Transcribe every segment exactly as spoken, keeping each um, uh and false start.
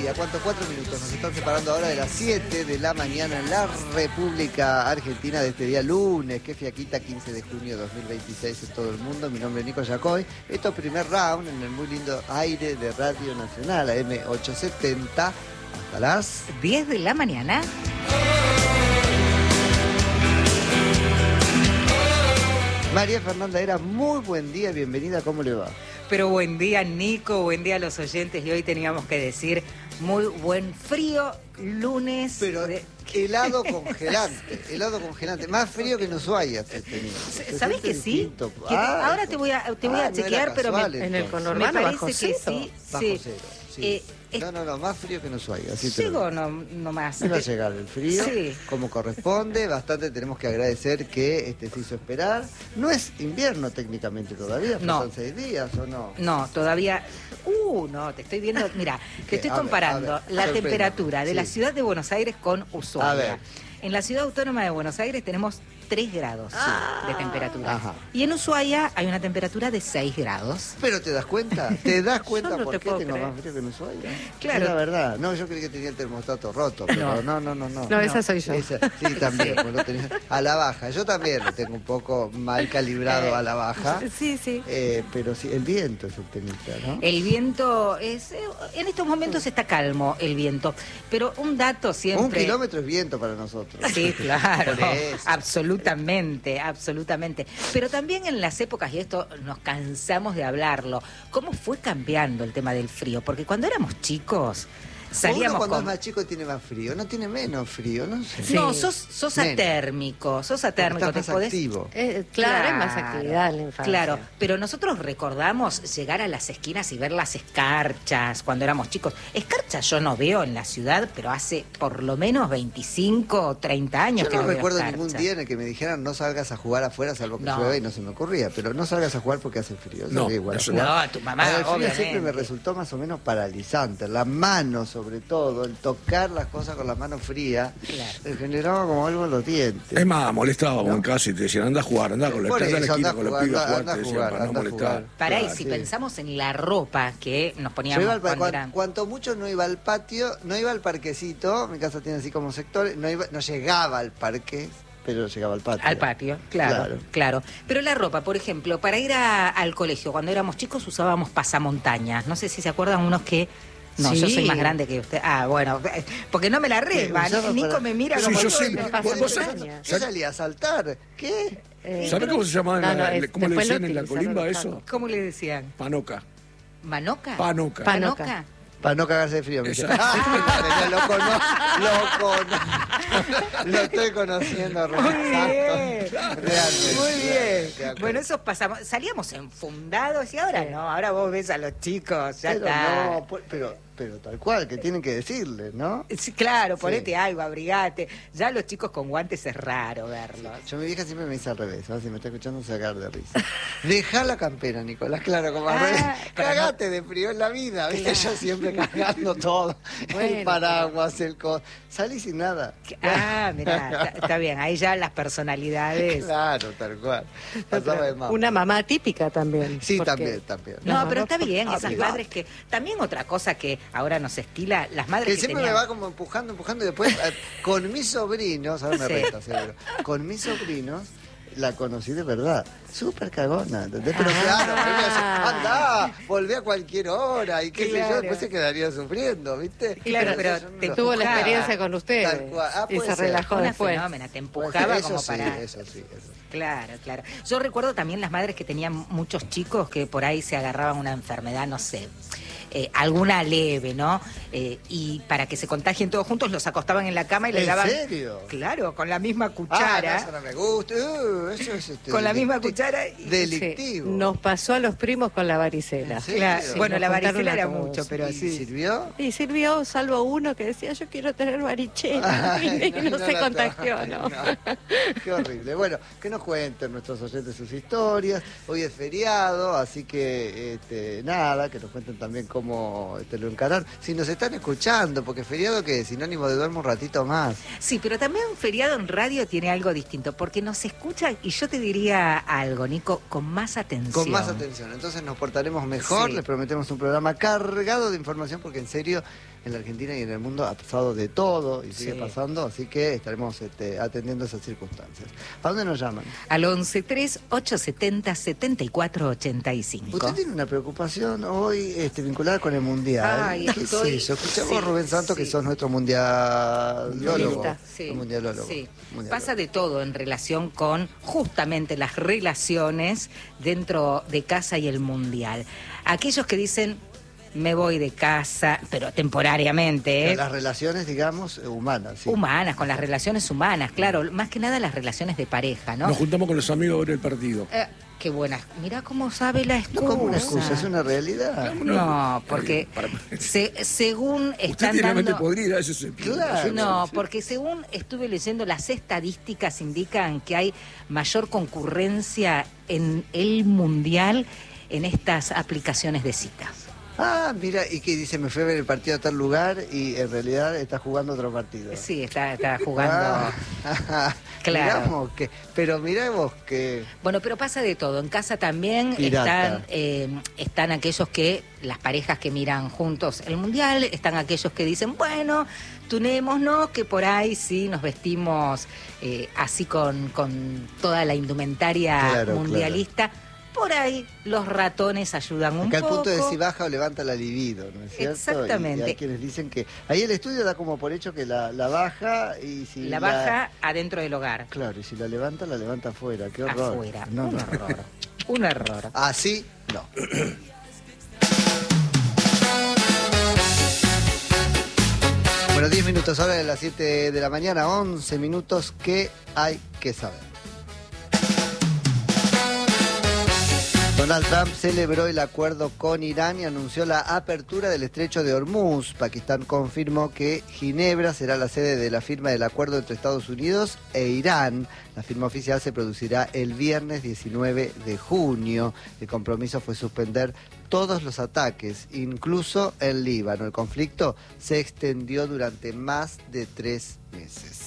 día. ¿Cuánto? Cuatro minutos. Nos están separando ahora de las siete de la mañana en la República Argentina de este día lunes. Qué fiaquita, quince de junio de dos mil veintiséis en todo el mundo. Mi nombre es Nico Yacoy. Esto es primer round en el muy lindo aire de Radio Nacional, a eme ochocientos setenta. Hasta las diez de la mañana. María Fernanda Era, muy buen día, bienvenida, ¿cómo le va? Pero buen día, Nico, buen día a los oyentes. Y hoy teníamos que decir muy buen frío lunes. Pero de... helado congelante, helado congelante, más frío que en Ushuaia. ¿Sabés que sí? Que ah, ahora te voy a, te voy ah, a chequear, no pero casual, me, en el me parece que sí. Bajo sí. cero, sí. Eh, No, no, no, más frío que en Ushuaia. Así Llego no, no más. Me va a llegar el frío, sí. como corresponde. Bastante tenemos que agradecer que este se hizo esperar. No es invierno técnicamente todavía, no. Son seis días, ¿o no? No, todavía... Uh, no, te estoy viendo... Mira, te estoy a comparando ver, ver, la sorprendo. temperatura de sí. la ciudad de Buenos Aires con Ushuaia. A ver. En la ciudad autónoma de Buenos Aires tenemos tres grados ah, de temperatura. Ajá. Y en Ushuaia hay una temperatura de seis grados. Pero ¿te das cuenta? ¿Te das cuenta no por te qué tengo creer. más frío que en Ushuaia? Claro. Es la verdad. No, yo creí que tenía el termostato roto, pero no, no, no, no. No, no esa soy yo. Esa, sí, también. Pues lo tenía a la baja. Yo también lo tengo un poco mal calibrado a la baja. Sí, sí. Eh, pero sí, el viento es el temita, ¿no? El viento es... En estos momentos está calmo el viento. Pero un dato siempre... Un kilómetro es viento para nosotros. Sí, claro. Absolutamente, absolutamente. Pero también en las épocas, y esto nos cansamos de hablarlo, ¿cómo fue cambiando el tema del frío? Porque cuando éramos chicos... Salíamos Uno cuando con... es más chico tiene más frío, no tiene menos frío, no sé. Sí. No, sos, sos atérmico, sos atérmico. Estás te más podés... activo. Eh, claro, claro, hay más actividad en la infancia. Claro, pero nosotros recordamos llegar a las esquinas y ver las escarchas cuando éramos chicos. Escarchas yo no veo en la ciudad, pero hace por lo menos veinticinco o treinta años yo que no, no recuerdo veo ningún día en el que me dijeran no salgas a jugar afuera salvo que no. llueve y no se me ocurría, pero no salgas a jugar porque hace frío. No, igual eso no, tu mamá, el frío obviamente. siempre me resultó más o menos paralizante, la mano sobre todo, el tocar las cosas con las manos frías, claro. me generaba como algo en los dientes. Es más, molestábamos ¿no? en casa y te decían, anda a jugar, anda con la, Por anda a la eso, esquina anda con los jugar, pibes a jugar, anda te a decían, jugar, para no anda a molestar. jugar. Pará, Claro, y si sí. pensamos en la ropa que nos poníamos Yo iba al, cuando cuan, eran... cuanto mucho no iba al patio, no iba al parquecito, mi casa tiene así como sectores, no, iba, no llegaba al parque, pero llegaba al patio. Al patio, claro, Claro. claro. Pero la ropa, por ejemplo, para ir a, al colegio, cuando éramos chicos usábamos pasamontañas. No sé si se acuerdan unos que... No, sí. yo soy más grande que usted. Ah, bueno, porque no me la rema. Nico para... me mira pero como... Sí, yo sí, sí. me ¿Vos- vos pasó- sabés- yo salía a saltar. ¿Qué? Eh, ¿Sabés cómo se llamaba? No, en la- no, es- ¿Cómo le después lo decían en la utilizaron colimba los eso? panos. ¿Cómo le decían? Panoca. ¿Manoca? Panoca. Panoca. ¿Panoca? Para no cagarse de frío. Me dice. Exacto. Ah, lo conozco, lo conozco. Lo estoy conociendo. Muy bien, Realmente. muy bien. De acuerdo. Bueno, esos pasamos, salíamos enfundados y ahora no, ahora vos ves a los chicos, ya Pero está. no, pues, pero, pero tal cual, que tienen que decirle, ¿no? Sí, claro, ponete Sí. algo, abrigate. Ya los chicos con guantes es raro verlos. Yo mi vieja siempre me dice al revés, ¿no? Si me está escuchando se va a cagar de risa. Dejá la campera, Nicolás, claro, como al Ah, revés. pero Cagate no... de frío en la vida, ¿viste? Claro. Yo siempre cargando todo. Bueno, el paraguas, el co... Salí sin nada. Ah, mirá, está, está bien, ahí ya las personalidades. Claro, tal cual. Pasaba de mamá. Una mamá típica también. Sí, porque- también, también. No, No, pero no, está bien, esas amiga. madres que... También otra cosa que ahora nos estila, las madres Que que siempre tenían... me va como empujando, empujando y después eh, con mis sobrinos, ahora me Sí. reta seguro, con mis sobrinos la conocí de verdad, súper cagona, ¿entendés? Pero claro, primero dice, anda, volvé a cualquier hora y qué sé Claro. yo, después se quedaría sufriendo, ¿viste? Claro, pero yo no te lo- Tuvo la Empujaba. experiencia con ustedes. Tal cual. Ah, y puede se ser. relajó Una después. fenómena, te empujaba eso como sí, para... eso sí, eso. Claro, claro. Yo recuerdo también las madres que tenían muchos chicos que por ahí se agarraban una enfermedad, no sé, eh, alguna leve, ¿no? Eh, y para que se contagien todos juntos los acostaban en la cama y le ¿En daban... serio? Claro, con la misma Ah, no, cuchara. eso no me gusta. Uh, eso es este, Con la misma delicti- cuchara y- Delictivo. Sí, nos pasó a los primos con la varicela. ¿En serio? Claro, Sí, bueno, nos la contaron varicela a era todos. mucho, pero ¿Y sí. sirvió? Y sirvió, salvo uno que decía, yo quiero tener varichela. Ay, y no, no se la contagió, traje, ¿no? no. Qué horrible. Bueno, que nos cuenten nuestros oyentes sus historias. Hoy es feriado, así que este, nada, que nos cuenten también cómo este, lo encararon. Si nos están escuchando, porque feriado que es sinónimo de duermo un ratito más. Sí, pero también un feriado en radio tiene algo distinto, porque nos escuchan, y yo te diría algo, Nico, con más atención. Con más atención. Entonces nos portaremos mejor, Sí. les prometemos un programa cargado de información, porque en serio en la Argentina y en el mundo ha pasado de todo y sigue Sí. pasando, así que estaremos este, atendiendo esas circunstancias. ¿A dónde nos llaman? Al once tres ocho setenta setenta y cuatro ochenta y cinco. Usted tiene una preocupación hoy este, vinculada con el Mundial. Ay, ¿Qué estoy- es eso? Escuchamos sí, a Rubén Santos, que sí. sos nuestro mundialólogo. Sí, Mundialólogo. sí. Mundialólogo. Pasa de todo en relación con justamente las relaciones dentro de casa y el mundial. Aquellos que dicen, me voy de casa, pero temporariamente, ¿eh? Con las relaciones, digamos, eh, humanas. Sí. Humanas, con las relaciones humanas, claro, más que nada las relaciones de pareja, ¿no? Nos juntamos con los amigos a ver el partido. Eh, qué buena, mirá cómo sabe la No excusa. como una excusa, es una realidad. No, porque Para- se- según Usted están tiene la mente dando... podrida, eso se Claro. No, porque según estuve leyendo, las estadísticas indican que hay mayor concurrencia en el mundial en estas aplicaciones de citas. Ah, mira, y que dice, me fui a ver el partido a tal lugar y en realidad está jugando otro partido. Sí, está, está jugando. Ah, Claro. miramos que, pero miramos que... Bueno, pero pasa de todo. En casa también Pirata. están eh, están aquellos que, las parejas que miran juntos el mundial, están aquellos que dicen, bueno, tunémonos, que por ahí sí nos vestimos eh, así con, con toda la indumentaria Claro, mundialista. Por ahí los ratones ayudan un Acá el poco. punto de si baja o levanta la libido, ¿no es cierto? Exactamente. Y hay quienes dicen que... Ahí el estudio da como por hecho que la, la baja y si La baja adentro del hogar, Claro, y si la levanta, la levanta afuera. Qué horror. afuera. No, un no. error. Un error. Así, no. Bueno, diez minutos, ahora de las siete de la mañana, once minutos, ¿qué hay que saber? Donald Trump celebró el acuerdo con Irán y anunció la apertura del estrecho de Hormuz. Pakistán confirmó que Ginebra será la sede de la firma del acuerdo entre Estados Unidos e Irán. La firma oficial se producirá el viernes diecinueve de junio. El compromiso fue suspender todos los ataques, incluso en Líbano. El conflicto se extendió durante más de tres meses.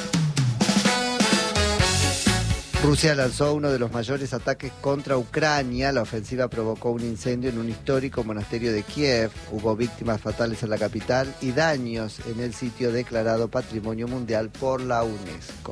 Rusia lanzó uno de los mayores ataques contra Ucrania. La ofensiva provocó un incendio en un histórico monasterio de Kiev. Hubo víctimas fatales en la capital y daños en el sitio declarado Patrimonio Mundial por la UNESCO.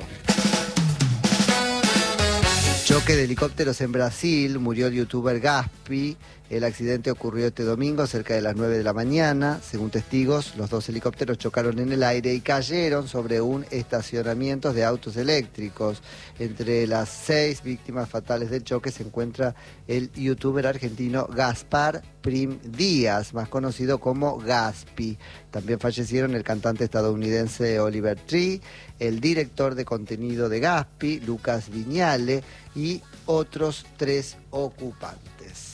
Choque de helicópteros en Brasil, murió el youtuber Gaspi. El accidente ocurrió este domingo cerca de las nueve de la mañana. Según testigos, los dos helicópteros chocaron en el aire y cayeron sobre un estacionamiento de autos eléctricos. Entre las seis víctimas fatales del choque se encuentra el youtuber argentino Gaspar Prim Díaz, más conocido como Gaspi. También fallecieron el cantante estadounidense Oliver Tree, el director de contenido de Gaspi, Lucas Viñale, y otros tres ocupantes.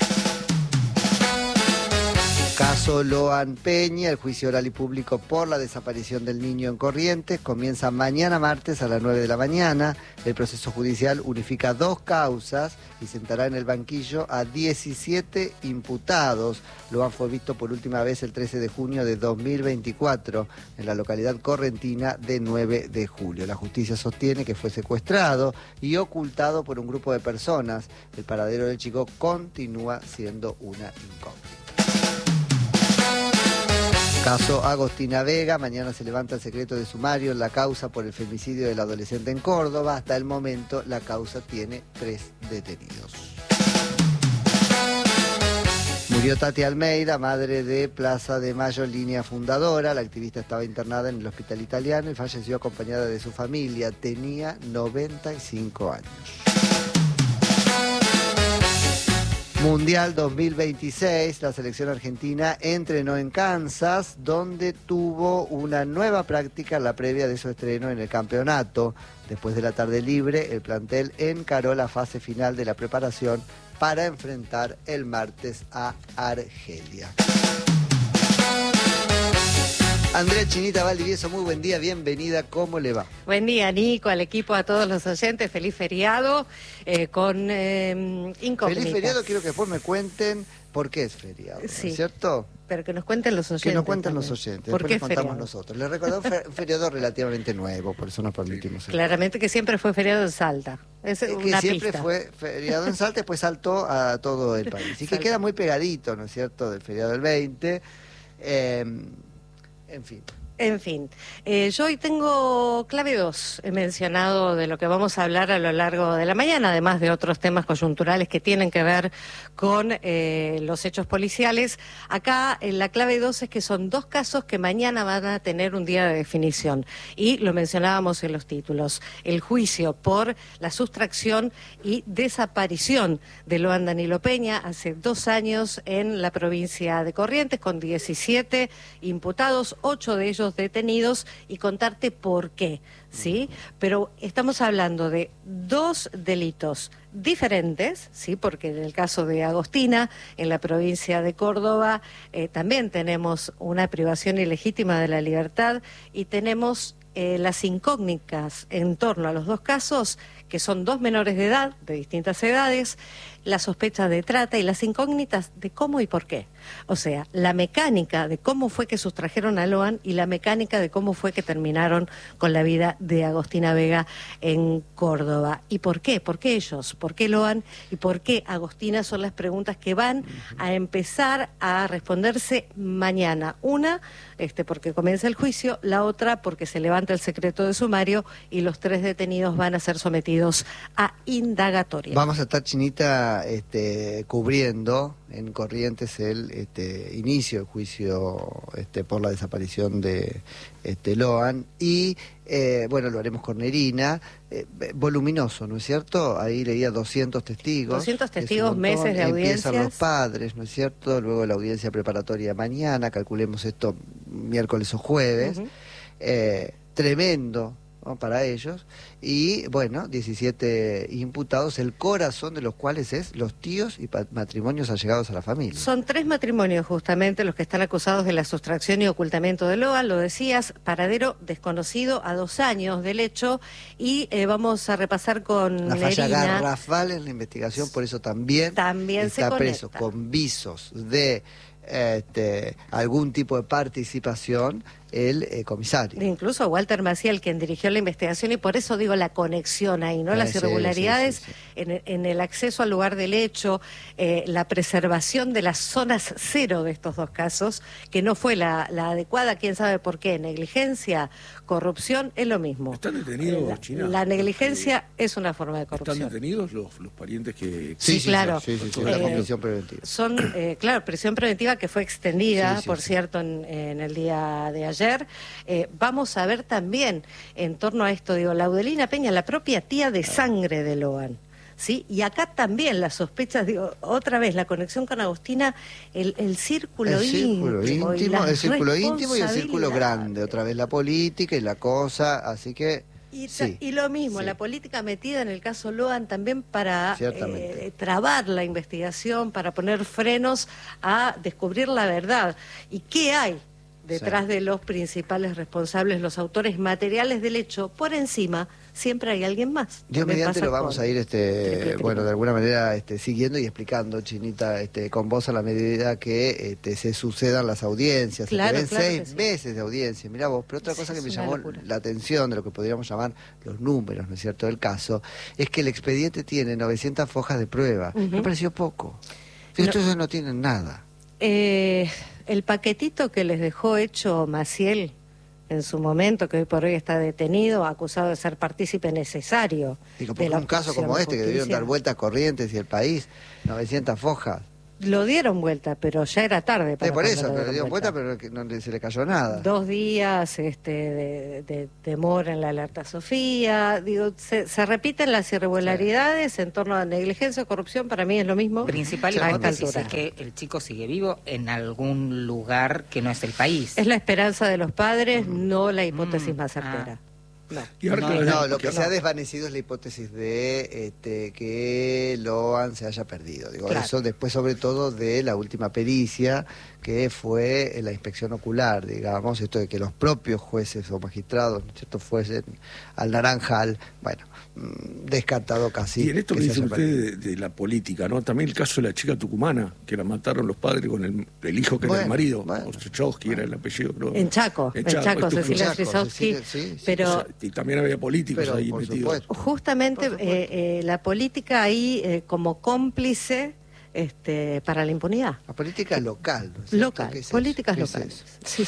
Caso Loan Peña, el juicio oral y público por la desaparición del niño en Corrientes comienza mañana martes a las nueve de la mañana. El proceso judicial unifica dos causas y sentará en el banquillo a diecisiete imputados. Loan fue visto por última vez el trece de junio de dos mil veinticuatro en la localidad correntina de nueve de julio. La justicia sostiene que fue secuestrado y ocultado por un grupo de personas. El paradero del chico continúa siendo una incógnita. Caso Agostina Vega, mañana se levanta el secreto de sumario en la causa por el femicidio del adolescente en Córdoba. Hasta el momento la causa tiene tres detenidos. Murió Tati Almeida, madre de Plaza de Mayo, línea fundadora. La activista estaba internada en el hospital italiano y falleció acompañada de su familia. Tenía noventa y cinco años. Mundial dos mil veintiséis, la selección argentina entrenó en Kansas, donde tuvo una nueva práctica en la previa de su estreno en el campeonato. Después de la tarde libre, el plantel encaró la fase final de la preparación para enfrentar el martes a Argelia. Andrea Chinita Valdivieso, muy buen día, bienvenida, ¿cómo le va? Buen día, Nico, al equipo, a todos los oyentes. Feliz feriado eh, con eh, incógnitas. Feliz feriado, quiero que después me cuenten por qué es feriado, ¿no Sí. es cierto? Pero que nos cuenten los oyentes. Que nos cuenten también. los oyentes, ¿Por después qué les contamos feriado? nosotros. Les recordamos un fe- un feriado relativamente nuevo, por eso nos permitimos. el- Claramente que siempre fue feriado en Salta. Es Es que una siempre pista. fue feriado en Salta, después saltó a todo el país. Y que Salta. queda muy pegadito, ¿no es cierto?, del feriado del veinte. Eh, En fin. En fin, eh, yo hoy tengo clave dos, he mencionado de lo que vamos a hablar a lo largo de la mañana, además de otros temas coyunturales que tienen que ver con eh, los hechos policiales. Acá en la clave dos es que son dos casos que mañana van a tener un día de definición, y lo mencionábamos en los títulos: el juicio por la sustracción y desaparición de Loan Danilo Peña hace dos años en la provincia de Corrientes, con diecisiete imputados, ocho de ellos detenidos, y contarte por qué, ¿sí? Pero estamos hablando de dos delitos diferentes, ¿sí? Porque en el caso de Agostina, en la provincia de Córdoba, eh, también tenemos una privación ilegítima de la libertad, y tenemos eh, las incógnitas en torno a los dos casos, que son dos menores de edad, de distintas edades, las sospechas de trata y las incógnitas de cómo y por qué. O sea, la mecánica de cómo fue que sustrajeron a Loan y la mecánica de cómo fue que terminaron con la vida de Agostina Vega en Córdoba. ¿Y por qué? ¿Por qué ellos? ¿Por qué Loan? ¿Y por qué Agostina? Son las preguntas que van a empezar a responderse mañana. Una, este, porque comienza el juicio; la otra, porque se levanta el secreto de sumario y los tres detenidos van a ser sometidos a indagatoria. Vamos a estar, Chinita, este, cubriendo en Corrientes el este, inicio del juicio este, por la desaparición de este, Loan, y eh, bueno, lo haremos con Nerina, eh, voluminoso, ¿no es cierto? Ahí leía doscientos testigos. doscientos testigos, meses de audiencias. Empiezan los padres, ¿no es cierto? Luego la audiencia preparatoria mañana, calculemos esto miércoles o jueves. Uh-huh. eh, tremendo, ¿no?, para ellos, y bueno, diecisiete imputados, el corazón de los cuales es los tíos y matrimonios allegados a la familia. Son tres matrimonios justamente los que están acusados de la sustracción y ocultamiento de Loan, lo decías, paradero desconocido a dos años del hecho, y eh, vamos a repasar con la falla Nerina. Garrafal en la investigación, por eso también, también está se preso con visos de este, algún tipo de participación el eh, comisario. Incluso Walter Maciel, quien dirigió la investigación, y por eso digo la conexión ahí, ¿no? Ah, Las irregularidades sí, sí, sí, sí. En, en el acceso al lugar del hecho, eh, la preservación de las zonas cero de estos dos casos, que no fue la, la adecuada, quién sabe por qué. Negligencia, corrupción, es lo mismo. ¿Están detenidos, la, China? La negligencia eh, es una forma de corrupción. ¿Están detenidos los, los parientes que...? Sí, sí, claro. Sí, sí, sí, eh, la prisión preventiva. Son, eh, claro, prisión preventiva que fue extendida, sí, sí, por sí. cierto, en, en el día de ayer. Eh, vamos a ver también, en torno a esto, digo, Laudelina Peña, la propia tía de sangre de Loan, ¿sí? Y acá también las sospechas, digo, otra vez, la conexión con Agostina, el, el círculo el círculo íntimo, íntimo, el círculo íntimo y el círculo grande, otra vez la política y la cosa, así que... Y, sí, y lo mismo, sí. La política metida en el caso Loan también para eh, trabar la investigación, para poner frenos a descubrir la verdad. ¿Y qué hay detrás sí. de los principales responsables, los autores materiales del hecho? Por encima siempre hay alguien más. Dios mediante lo vamos a ir, este, triple, triple. bueno, de alguna manera este, siguiendo y explicando, Chinita, este, con vos a la medida que este, se sucedan las audiencias. Claro, se ven claro seis sí. meses de audiencia, mirá vos. Pero otra cosa sí, que me llamó locura. la atención de lo que podríamos llamar los números, ¿no es cierto?, del caso, es que el expediente tiene novecientas fojas de prueba. Uh-huh. Me pareció poco. Si no, estos no tienen nada. Eh, el paquetito que les dejó hecho Maciel en su momento, que hoy por hoy está detenido, acusado de ser partícipe necesario. Digo, porque un caso como este, que debieron dar vueltas Corrientes y el país, novecientas fojas. Lo dieron vuelta, pero ya era tarde. Para sí, por eso, lo pero le dieron vuelta, vuelta pero no se le cayó nada. Dos días este, de, de demora en la alerta Sofía. Digo, se, se repiten las irregularidades sí. en torno a negligencia o corrupción, para mí es lo mismo. Principal hipótesis es que el chico sigue vivo en algún lugar que no es el país. Es la esperanza de los padres, mm. no la hipótesis mm. más certera. Ah. No, no, no, lo que no. se ha desvanecido es la hipótesis de este, que Loan se haya perdido. Digo, claro. Eso después, sobre todo, de la última pericia, que fue la inspección ocular, digamos, esto de que los propios jueces o magistrados, ¿no es cierto?, fuesen al Naranjal, bueno, descartado casi. Y en esto que, que dice usted de, de la política, ¿no? También el caso de la chica tucumana, que la mataron los padres con el, el hijo que bueno, era el marido, bueno, Ostrowski bueno. era el apellido, creo. En Chaco, en Chaco, en Chaco Cecilia Ostrowski, sí, sí, pero... O sea, y también había políticos pero, ahí metidos. Justamente eh, eh, la política ahí eh, como cómplice este, para la impunidad. La política local, ¿no es Local, ¿Qué es políticas eso? locales. Sí, sí.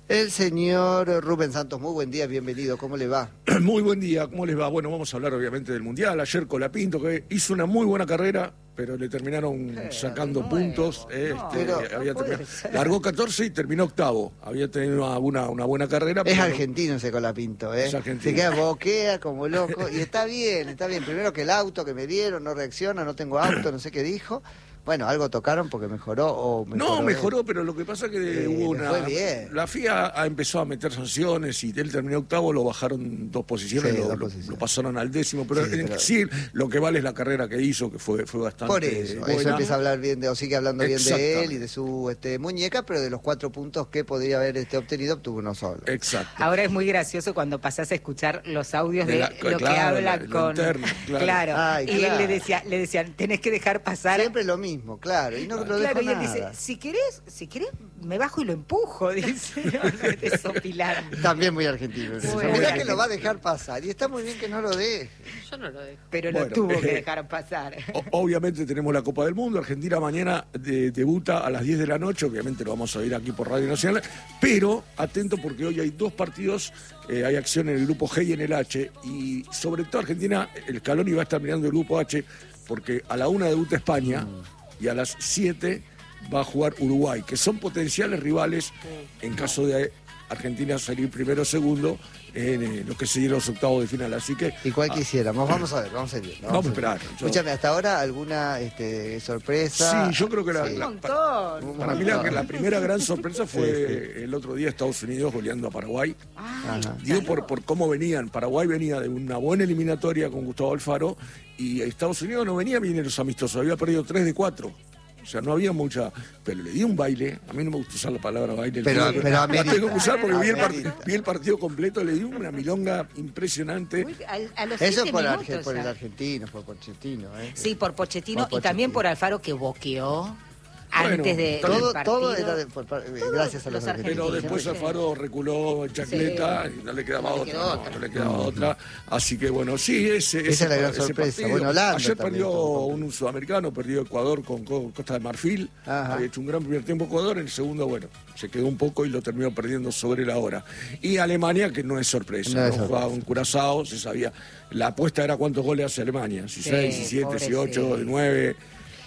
El señor Rubén Santos, muy buen día, bienvenido, ¿cómo le va? Muy buen día, ¿cómo les va? Bueno, vamos a hablar obviamente del Mundial. Ayer Colapinto, que hizo una muy buena carrera, pero le terminaron pero sacando nuevo, puntos. No, este, pero había no terminado, largó catorce y terminó octavo. Había tenido una, una buena carrera. Es argentino ese Colapinto, ¿eh? Es argentino. Se queda boquea como loco y está bien, está bien. Primero que el auto que me dieron no reacciona, no tengo auto, no sé qué dijo. Bueno, algo tocaron porque mejoró o mejoró. No, mejoró, pero lo que pasa es que eh, hubo una... Fue bien. La F I A empezó a meter sanciones y él terminó octavo, lo bajaron dos posiciones, sí, lo, dos posiciones. lo pasaron al décimo, pero, sí, pero sí, lo que vale es la carrera que hizo, que fue, fue bastante Por eso, buena. Eso empieza a hablar bien de, o sigue hablando bien de él y de su este, muñeca, pero de los cuatro puntos que podría haber este, obtenido, obtuvo uno solo. Exacto. Ahora es muy gracioso cuando pasás a escuchar los audios de, de la, lo claro, que habla la, con... Interno, claro, claro. Ay, y claro. él le decía, le decían, tenés que dejar pasar... Siempre lo mismo, claro, y no No, claro, y él dice, si querés, si querés, me bajo y lo empujo, dice, desopilando. También muy argentino. Muy Mirá argentino. Que lo va a dejar pasar, y está muy bien que no lo deje. Yo no lo dejo. Pero bueno, lo tuvo eh, que dejar pasar. Obviamente tenemos la Copa del Mundo, Argentina mañana de, debuta a las diez de la noche, obviamente lo vamos a ver aquí por Radio Nacional, pero atento porque hoy hay dos partidos, eh, hay acción en el grupo G y en el H, y sobre todo Argentina, el Scaloni va a estar mirando el grupo H, porque a la una debuta España, mm. y a las siete va a jugar Uruguay, que son potenciales rivales en caso de Argentina salir primero o segundo en eh, lo que serían los octavos de final. Así que. ¿Y cuál ah, quisiéramos? Vamos a ver, vamos a ver. Vamos, vamos a esperar. Yo... Escúchame, hasta ahora alguna este, sorpresa. Sí, yo creo que la, sí. la, un montón. Para mí la, la primera gran sorpresa fue sí, sí. el otro día Estados Unidos goleando a Paraguay. Ah, Digo por, por cómo venían. Paraguay venía de una buena eliminatoria con Gustavo Alfaro y Estados Unidos no venía bien en los amistosos, había perdido tres de cuatro. O sea, no había mucha... Pero le di un baile. A mí no me gusta usar la palabra baile. Pero, pero, pero la tengo que usar porque vi el, part, vi el partido completo. Le di una milonga impresionante. Uy, a, a los Eso por, minutos, Arge, por el argentino, por Pochettino. ¿eh? Sí, por Pochettino, por Pochettino. Y también por Alfaro, que boqueó. Bueno, antes de todo, del todo era de, por, por, todo gracias a los, los argentinos. Pero después Alfaro reculó chancleta sí. y no le quedaba no otra, no, no le quedaba no. otra. Así que bueno, sí, ese, esa ese, es la gran sorpresa. Partido. Bueno, Holanda ayer también, perdió un sudamericano, perdió Ecuador con, con Costa de Marfil. Ajá. Había hecho un gran primer tiempo Ecuador, en el segundo, bueno, se quedó un poco y lo terminó perdiendo sobre la hora. Y Alemania, que no es sorpresa, no, no es jugaba un Curazao, se sabía. La apuesta era cuántos goles hace Alemania, dieciséis, diecisiete, dieciocho, nueve.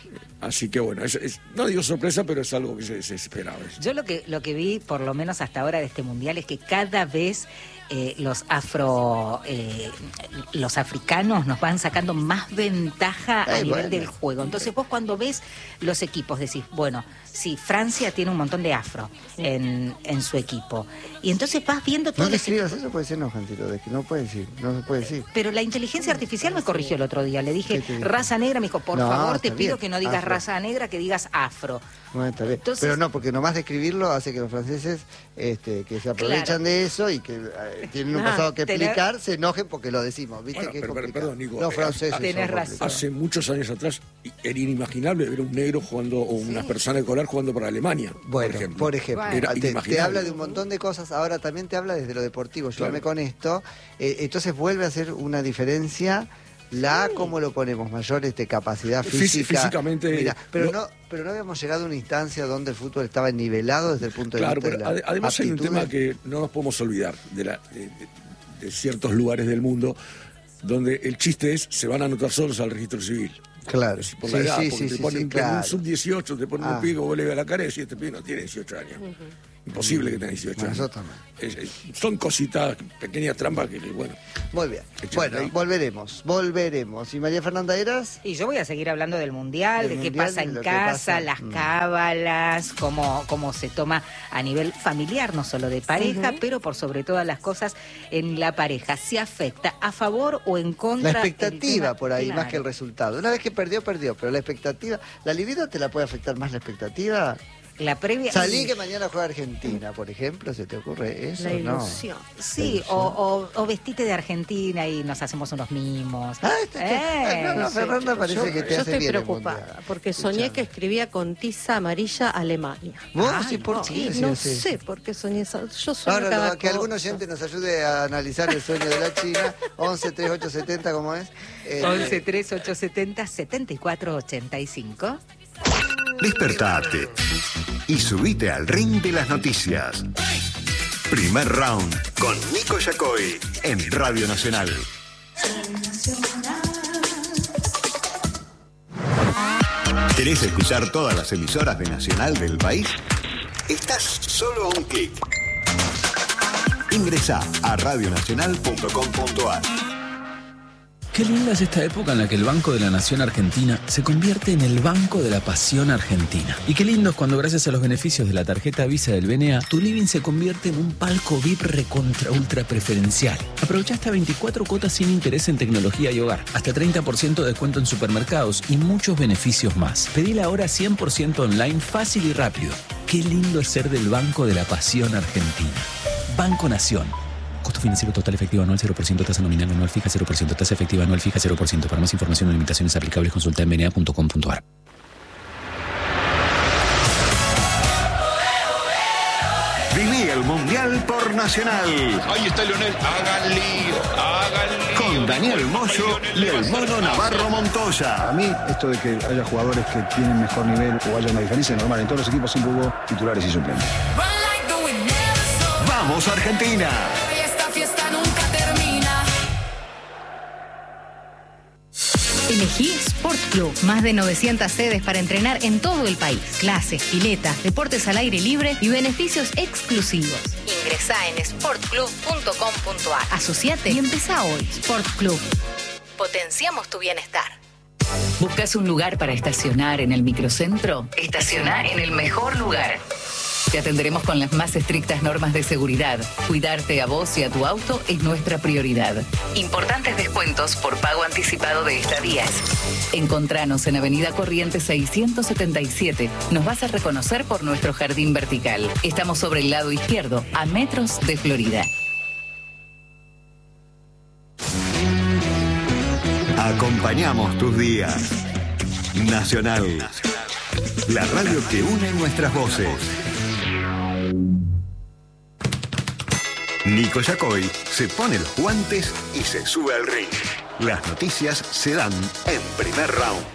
Así que bueno, es, es, no digo sorpresa, pero es algo que se, se esperaba. Yo lo que lo que vi, por lo menos hasta ahora de este mundial, es que cada vez eh, los afro eh, los africanos nos van sacando más ventaja a Ay, nivel bueno. del juego. Entonces vos cuando ves los equipos decís, bueno, sí, Francia tiene un montón de afro en, en su equipo. Y entonces vas viendo todo. No te escribas eso, puede ser no, Jantito, de que no puede decir, no se puede decir. Pero la inteligencia artificial me corrigió el otro día. Le dije raza negra, me dijo, por no, favor, te pido bien. que no digas afro. raza negra, que digas afro. Bueno, está bien. Entonces, pero no, porque nomás de escribirlo hace que los franceses este, que se aprovechan claro. de eso y que eh, tienen un pasado que tener... explicar, se enojen porque lo decimos. ¿Viste? Bueno, que pero, pero, perdón, Nico. Los franceses. Tenés razón. Hace muchos años atrás era inimaginable ver un negro jugando o una sí. persona de color jugando para Alemania. Bueno, por ejemplo. Por ejemplo. Era te, te habla de un montón de cosas, ahora también te habla desde lo deportivo. Yo claro. con esto, eh, entonces vuelve a ser una diferencia. La, ¿cómo lo ponemos? Mayor este, capacidad física. Físicamente. Mira, pero, no, no, pero no habíamos llegado a una instancia donde el fútbol estaba nivelado desde el punto de claro, vista pero de la además aptitud. Hay un tema que no nos podemos olvidar de, la, de, de, de ciertos lugares del mundo donde el chiste es se van a anotar solos al registro civil. Claro. Por la sí, edad, sí, porque sí, te ponen sí, claro. un sub dieciocho, te ponen ah. un pico, vos le ves a la cara y decís, este pibe no tiene dieciocho años. Uh-huh. Imposible que tenga dieciocho bueno, años. Es, es, son cositas, pequeñas trampas que, bueno. Muy bien. Bueno, ahí. volveremos, volveremos. ¿Y María Fernanda Eras? Y yo voy a seguir hablando del Mundial, del de mundial, qué pasa en casa, pasa. las mm. cábalas, cómo, cómo se toma a nivel familiar, no solo de pareja, uh-huh. pero por sobre todas las cosas en la pareja. ¿Se afecta a favor o en contra? La expectativa por ahí, claro. más que el resultado. Una vez que perdió, perdió, pero la expectativa, ¿la libido te la puede afectar más la expectativa? La previa... Salí que mañana juega Argentina, por ejemplo, ¿se te ocurre eso? La ilusión. No. Sí, la ilusión. O, o, o vestite de Argentina y nos hacemos unos mimos. Ah, este, eh, no, no, Fernanda parece yo, que te yo hace estoy bien preocupada, porque soñé Escuchame. que escribía con tiza amarilla Alemania. ¿Vos? Ah, sí, ¿por no, qué? No sí, sé sí. por qué soñé eso. Yo sueño Ahora, cada no, que algún oyente nos ayude a analizar el sueño de la China. once, tres, ocho, setenta, ¿cómo es? Eh, once, tres, ocho, setenta, setenta y cuatro, ochenta y cinco. Despertate y subite al ring de las noticias. Primer Round con Nico Yacoy en Radio Nacional. ¿Querés escuchar todas las emisoras de Nacional del país? Estás solo a un clic. Ingresá a radio nacional punto com punto a r. Qué linda es esta época en la que el Banco de la Nación Argentina se convierte en el Banco de la Pasión Argentina. Y qué lindo es cuando, gracias a los beneficios de la tarjeta Visa del B N A, tu living se convierte en un palco V I P recontra ultra preferencial. Aprovecha hasta veinticuatro cuotas sin interés en tecnología y hogar, hasta treinta por ciento de descuento en supermercados y muchos beneficios más. Pedila ahora cien por ciento online, fácil y rápido. Qué lindo es ser del Banco de la Pasión Argentina. Banco Nación. Costo financiero total efectivo anual cero por ciento, tasa nominal anual fija cero por ciento, tasa efectiva anual fija cero por ciento. Para más información o limitaciones aplicables, consulta en b n a punto com punto a r. Viví el Mundial por Nacional. Ahí está Lionel. Hagan lío, hagan lío. Con Daniel Moyo y el Mono Navarro Montoya. A mí, esto de que haya jugadores que tienen mejor nivel o haya una diferencia es normal. En todos los equipos siempre hubo titulares y suplentes. ¡Vamos, Argentina! Fiesta nunca termina. Elegí Sport Club. Más de novecientas sedes para entrenar en todo el país. Clases, piletas, deportes al aire libre y beneficios exclusivos. Ingresá en sport club punto com punto a r. Asociate y empezá hoy. Sport Club. Potenciamos tu bienestar. ¿Buscas un lugar para estacionar en el microcentro? Estacioná en el mejor lugar. Te atenderemos con las más estrictas normas de seguridad. Cuidarte a vos y a tu auto es nuestra prioridad. Importantes descuentos por pago anticipado de estadías. Encontranos en Avenida Corrientes seiscientos setenta y siete. Nos vas a reconocer por nuestro jardín vertical. Estamos sobre el lado izquierdo, a metros de Florida. Acompañamos tus días. Nacional. La radio que une nuestras voces. Nico Yacoy se pone los guantes y se sube al ring. Las noticias se dan en Primer Round.